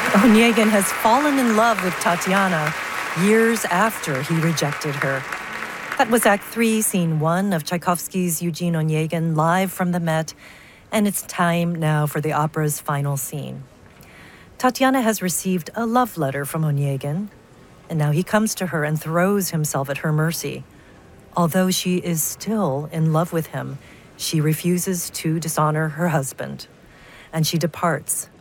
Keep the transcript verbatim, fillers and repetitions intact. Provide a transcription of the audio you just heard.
Onegin has fallen in love with Tatiana years after he rejected her. That was Act Three, Scene One of Tchaikovsky's Eugene Onegin, live from the Met, and it's time now for the opera's final scene. Tatiana has received a love letter from Onegin, and now he comes to her and throws himself at her mercy. Although she is still in love with him, she refuses to dishonor her husband, and she departs